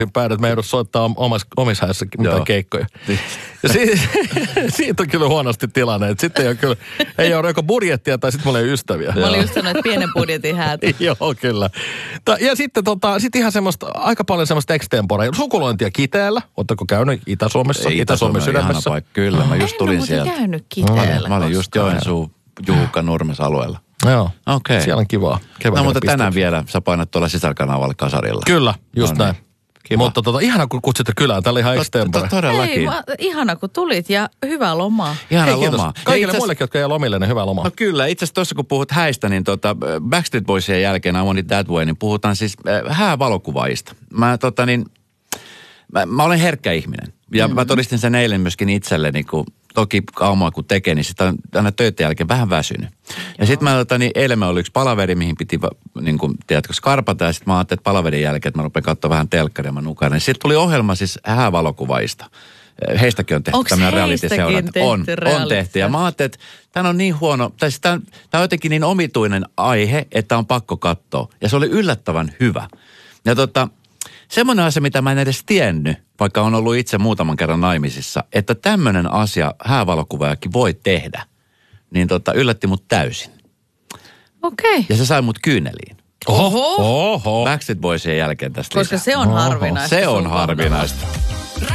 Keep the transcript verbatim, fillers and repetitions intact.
päädät, että me ei edes soittaa omassa, omissa häissä mitään Joo. keikkoja. Ja si- siitä on kyllä huonosti tilanne. Että sitten ei ole kyllä, ei ole joko budjettia tai sitten mulla ei ole ystäviä. Mä olin just sanonut, että pienen budjetin häät. Joo, kyllä. Ta- ja sitten tota, sit ihan semmoista, aika paljon semmoista extemporea. Sukulointia Kiteellä. Ootteko käynyt Itä-Suomessa? Itä-Suomen sydämessä? Kyllä, mä just tulin en sieltä. En ole käynyt Kiteellä. Mä olin just Joensuu, Juukka, Nurmes alueella. Joo, okay. Siellä on kivaa. No mutta tänään vielä sä painat tuolla sisarkanavalla kasarilla. Kyllä, just no, näin. Niin. Kiva. Mutta tota, ihana kun kutsutte kylään, tää oli ihan extempore. Todellakin. Ei, va, ihana kun tulit ja hyvää lomaa. Ihana Hei, lomaa. Kaikille muillekin, jotka ei ole lomille, niin hyvää lomaa. No kyllä, itse asiassa tuossa kun puhut häistä, niin tota Backstreet Boysien jälkeen, I Want It That Way, niin puhutaan siis äh, häävalokuvaajista. Mä tota niin, mä, mä olen herkkä ihminen. Ja mm-hmm. mä todistin sen eilen myöskin itselleni, kun toki aamulla kun tekee, niin sitä on aina töiden jälkeen vähän väsynyt. Ja sitten mä tota, niin eilen mä oli yksi palaveri, mihin piti niin kuin, tiedätkö, skarpata. Ja sitten mä ajattelin, että palaverin jälkeen, että mä rupean katsoa vähän telkkaria ja mä nukaan. Sitten tuli ohjelma siis häävalokuvaajista. Heistäkin on tehty Onks tämmöinen reality-seuranta. tehty On, on tehty. Ja mä ajattelin, että tämä on niin huono, tai tämä on, on jotenkin niin omituinen aihe, että on pakko katsoa. Ja se oli yllättävän hyvä. Ja tota, semmoinen asia, mitä mä en edes tiennyt, vaikka on ollut itse muutaman kerran naimisissa, että tämmöinen asia häävalokuvaajakin voi tehdä, niin tota, yllätti mut täysin. Okei. Okay. Ja se sai mut kyyneliin. Oho. Oho. Backstreet Boysien jälkeen tästä Koska lisää. se on harvinaista. Se on harvinaista.